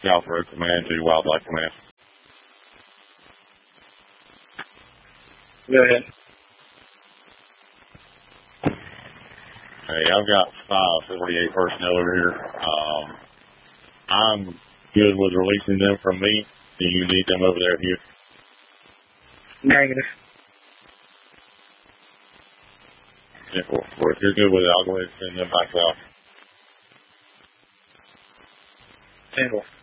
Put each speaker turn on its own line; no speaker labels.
South Road Command to Wildlife Command.
Go ahead.
Hey, I've got 548 personnel over here. I'm good with releasing them from me. Do you need them over there, Hugh?
Negative.
Well, if you're good with it, I'll go ahead and send them back out.
Single.